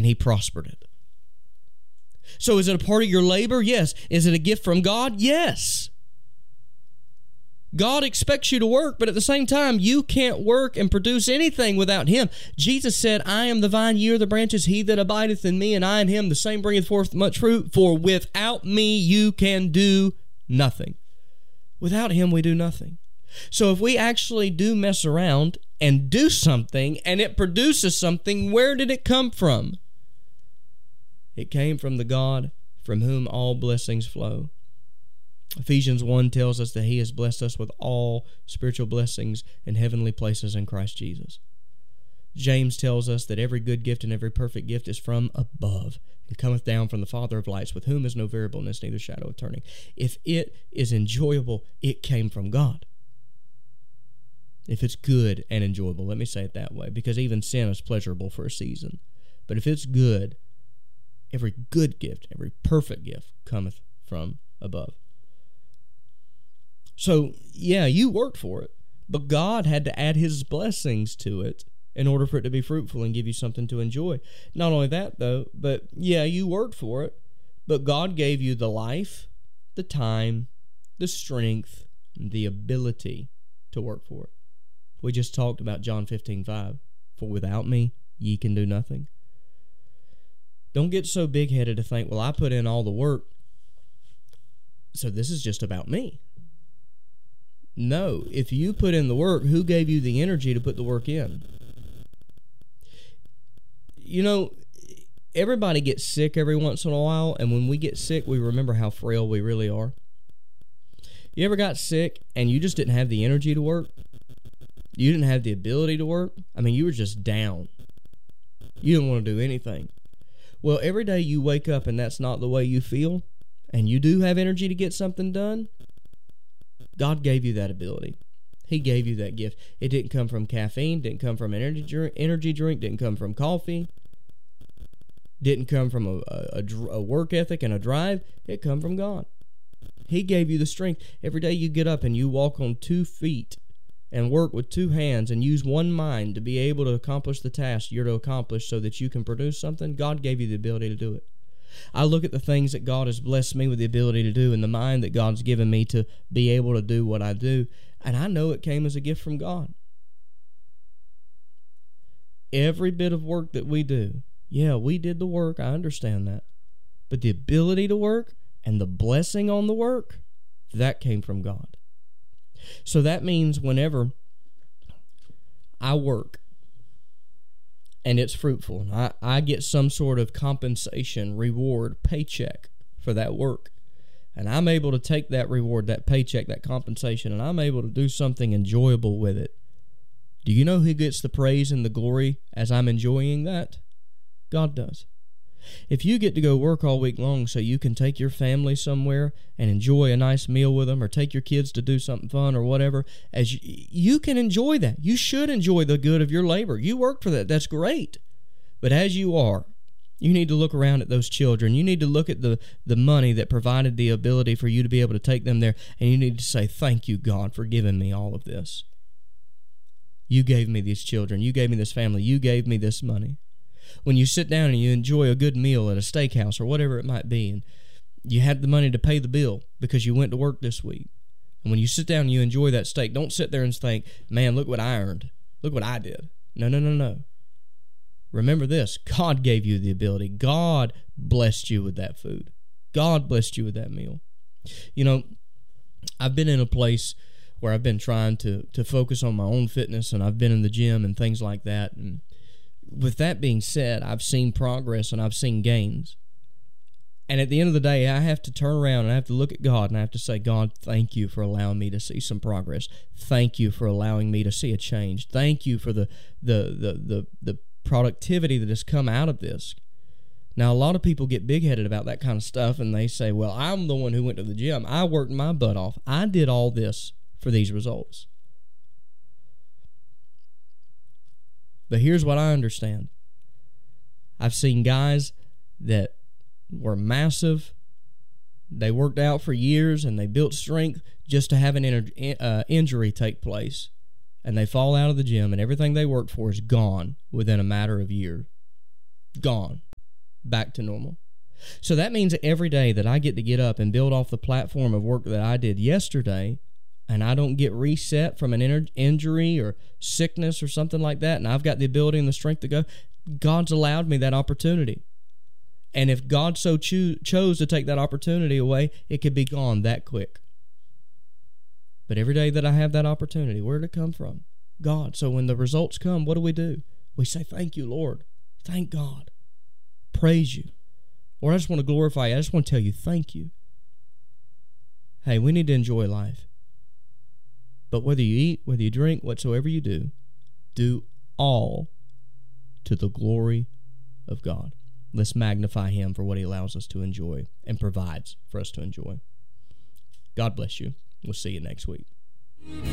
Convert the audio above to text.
and he prospered it. So is it a part of your labor? Yes. Is it a gift from God? Yes. God expects you to work, but at the same time, you can't work and produce anything without him. Jesus said, I am the vine, ye are the branches. He that abideth in me, and I in him, the same bringeth forth much fruit. For without me, you can do nothing. Without him, we do nothing. So if we actually do mess around and do something, and it produces something, where did it come from? It came from the God from whom all blessings flow. Ephesians 1 tells us that he has blessed us with all spiritual blessings in heavenly places in Christ Jesus. James tells us that every good gift and every perfect gift is from above and cometh down from the Father of lights, with whom is no variableness, neither shadow of turning. If it is enjoyable, it came from God. If it's good and enjoyable, let me say it that way, because even sin is pleasurable for a season. But if it's good, every good gift, every perfect gift cometh from above. So, yeah, you worked for it, but God had to add his blessings to it in order for it to be fruitful and give you something to enjoy. Not only that, though, but, yeah, you worked for it, but God gave you the life, the time, the strength, and the ability to work for it. We just talked about John 15:5. For without me, ye can do nothing. Don't get so big-headed to think, well, I put in all the work, so this is just about me. No, if you put in the work, who gave you the energy to put the work in? You know, everybody gets sick every once in a while, and when we get sick, we remember how frail we really are. You ever got sick and you just didn't have the energy to work? You didn't have the ability to work? I mean, you were just down. You didn't want to do anything. Well, every day you wake up and that's not the way you feel, and you do have energy to get something done, God gave you that ability. He gave you that gift. It didn't come from caffeine, didn't come from an energy drink, didn't come from coffee, didn't come from a work ethic and a drive. It come from God. He gave you the strength. Every day you get up and you walk on 2 feet and work with 2 hands and use one mind to be able to accomplish the task you're to accomplish so that you can produce something. God gave you the ability to do it. I look at the things that God has blessed me with the ability to do and the mind that God's given me to be able to do what I do, and I know it came as a gift from God. Every bit of work that we do, yeah, we did the work, I understand that, but the ability to work and the blessing on the work, that came from God. So that means whenever I work, and it's fruitful, and I get some sort of compensation, reward, paycheck for that work, and I'm able to take that reward, that paycheck, that compensation, and I'm able to do something enjoyable with it. Do you know who gets the praise and the glory as I'm enjoying that? God does. If you get to go work all week long so you can take your family somewhere and enjoy a nice meal with them, or take your kids to do something fun or whatever, as you can enjoy that. You should enjoy the good of your labor. You worked for that. That's great. But as you are, you need to look around at those children. You need to look at the money that provided the ability for you to be able to take them there, and you need to say, thank you, God, for giving me all of this. You gave me these children. You gave me this family. You gave me this money. When you sit down and you enjoy a good meal at a steakhouse or whatever it might be, and you had the money to pay the bill because you went to work this week, and when you sit down and you enjoy that steak, don't sit there and think, man, look what I earned. Look what I did. No. Remember this. God gave you the ability. God blessed you with that food. God blessed you with that meal. You know, I've been in a place where I've been trying to focus on my own fitness, and I've been in the gym and things like that, and with that being said, I've seen progress and I've seen gains. And at the end of the day, I have to turn around and I have to look at God and I have to say, God, thank you for allowing me to see some progress. Thank you for allowing me to see a change. Thank you for the productivity that has come out of this. Now, a lot of people get big-headed about that kind of stuff, and they say, well, I'm the one who went to the gym. I worked my butt off. I did all this for these results. But here's what I understand. I've seen guys that were massive. They worked out for years, and they built strength just to have an injury take place. And they fall out of the gym, and everything they worked for is gone within a matter of years. Gone. back to normal. So that means that every day that I get up and build off the platform of work that I did yesterday, and I don't get reset from an injury or sickness or something like that, and I've got the ability and the strength to go, God's allowed me that opportunity. And if God so chose to take that opportunity away, it could be gone that quick. But every day that I have that opportunity, where did it come from? God. So when the results come, what do? We say, thank you, Lord. Thank God. Praise you. Or I just want to glorify you. I just want to tell you thank you. Hey, we need to enjoy life. But whether you eat, whether you drink, whatsoever you do all to the glory of God. Let's magnify Him for what He allows us to enjoy and provides for us to enjoy. God bless you. We'll see you next week.